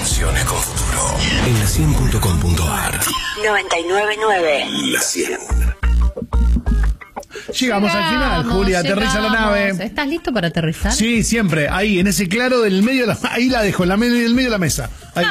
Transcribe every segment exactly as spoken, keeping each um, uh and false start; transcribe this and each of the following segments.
Canciones con futuro. En la cien punto com punto ar. noventa y nueve punto nueve. La cien. Llegamos, llegamos al final, Julia, aterriza la nave. ¿Estás listo para aterrizar? Sí, siempre, ahí, en ese claro del medio, de la, ahí la dejo, en la medio, en el medio de la mesa. Ahí.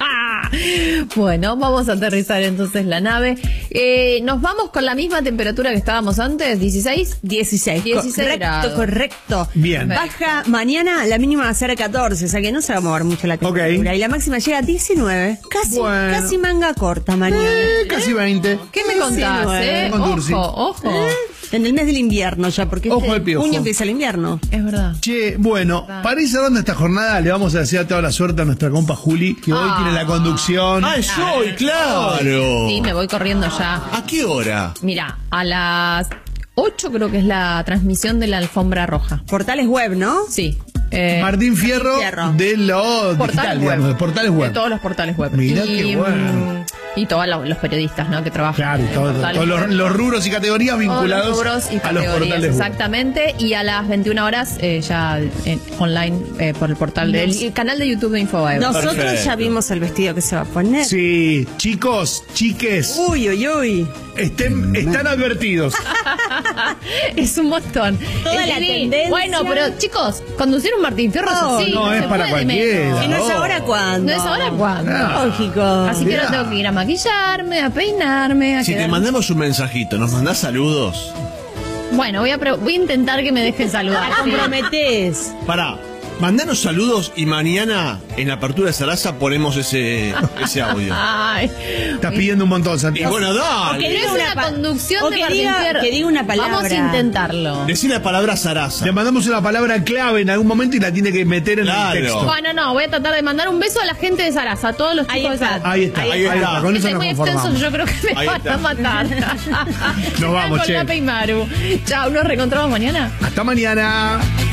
Bueno, vamos a aterrizar entonces la nave. Eh, ¿Nos vamos con la misma temperatura que estábamos antes? ¿dieciséis? dieciséis. dieciséis correcto, grados. correcto. Bien. Baja mañana, la mínima va a ser catorce, o sea que no se va a mover mucho la temperatura. Ok. Y la máxima llega a diecinueve. Casi, Bueno. casi manga corta mañana. Eh, casi veinte. ¿Qué me contás, diecinueve. eh? Con Dursi. Ojo, ojo. ¿Eh? En el mes del invierno ya, porque Ojo este al piojo. junio empieza el invierno. Es verdad. Che, bueno, para ir cerrando esta jornada, le vamos a desear toda la suerte a nuestra compa Juli, que hoy Ah. tiene la conducción. ¡Ah, soy, claro! Sí, me voy corriendo ya. ¿A qué hora? Mira, a las ocho creo que es la transmisión de la alfombra roja. Portales web, ¿no? Sí. Eh, Martín Fierro, Fierro. de los Portales digital, web. digamos, de portales web. De todos los portales web. Mirá y, qué bueno. mm, Y todos lo- los periodistas, ¿no? Que trabajan. Claro, y en todo- portales todos los, web. los rubros y categorías Todos los vinculados rubros y a los categorías, portales web. exactamente. Y a las veintiuna horas eh, ya en- online eh, por el portal del el canal de YouTube de Infobae. Nosotros Perfecto. ya vimos el vestido que se va a poner. Sí, chicos, chiques, Uy, uy, uy. estén, están advertidos. Es un montón. Toda Es la divino. tendencia. Bueno, pero chicos, conducir un Martín Fierro No, es así. no es se para puede cualquiera. menos. Si no es Oh. ahora, ¿cuándo? No es ahora, ¿cuándo? Ah. Lógico. Así que Mirá. ahora tengo que ir a maquillarme, a peinarme, a Si te quedar- mandamos un mensajito, ¿nos mandás saludos? Bueno, voy a, pre- voy a intentar que me dejen saludar. Te comprometés. Pará, mandanos saludos y mañana en la apertura de Sarasa ponemos ese, ese audio. Ay. Estás pidiendo un montón, Y Santiago. bueno, O dale. que Pero diga es una una pa- conducción o de que Martín diga- Fierro. que diga una palabra. Vamos a intentarlo. Decí la palabra Sarasa. Le mandamos una palabra clave en algún momento y la tiene que meter en Claro. el texto. Bueno, no, voy a tratar de mandar un beso a la gente de Sarasa, a todos los Ahí chicos de está. Sarasa. Ahí está, Ahí ahí está. está. Con eso Es nos muy extenso, conformamos. yo creo que me Ahí van está. a matar. Nos vamos, Con che. Lape y Maru. Chao, nos reencontramos mañana. Hasta mañana.